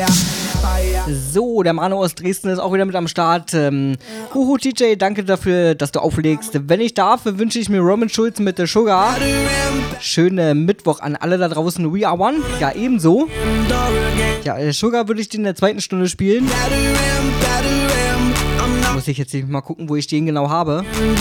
So, der Manu aus Dresden ist auch wieder mit am Start. Huhu TJ, danke dafür, dass du auflegst. Wenn ich darf, wünsche ich mir Roman Schulz mit der Sugar. Schönen Mittwoch an alle da draußen. We are one. Ja, ebenso. Ja, Sugar würde ich dir in der zweiten Stunde spielen. Muss ich jetzt mal gucken, wo ich den genau habe.